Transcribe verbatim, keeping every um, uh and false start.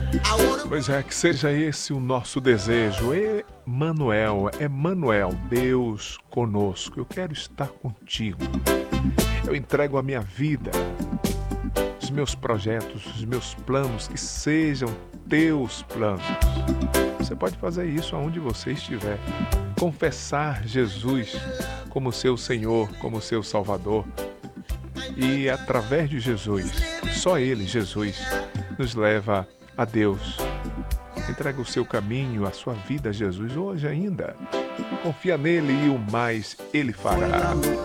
Pois é, que seja esse o nosso desejo. Emanuel, Emanuel, Deus conosco. Eu quero estar contigo. Eu entrego a minha vida, os meus projetos, os meus planos, que sejam teus planos. Você pode fazer isso aonde você estiver. Confessar Jesus como seu Senhor, como seu Salvador. E através de Jesus, só Ele, Jesus, nos leva a Deus. Entrega o seu caminho, a sua vida a Jesus hoje ainda. Confia nele e o mais Ele fará.